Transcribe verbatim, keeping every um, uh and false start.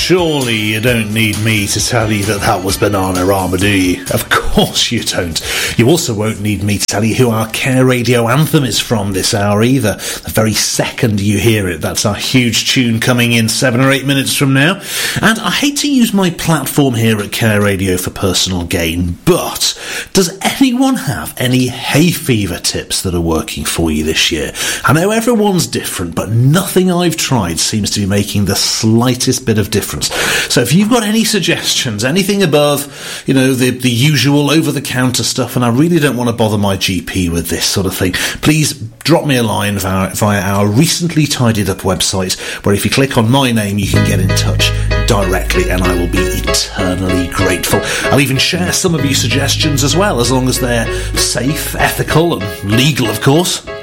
surely you don't need me to tell you that that was Bananarama, do you? Of course you don't. You also won't need me to tell you who our Care Radio anthem is from this hour either. The very second you hear it, that's our huge tune coming in seven or eight minutes from now. And I hate to use my platform here at Care Radio for personal gain, but does anyone have any hay fever tips that are working for you this year? I know everyone's different, but nothing I've tried seems to be making the slightest bit of difference. So if you've got any suggestions, anything above, you know, the, the usual over-the-counter stuff, and I really don't want to bother my G P with this sort of thing, please drop me a line via, via our recently tidied up website, where if you click on my name, you can get in touch directly, and I will be eternally grateful. I'll even share some of your suggestions as well, as long as they're safe, ethical, and legal, of course.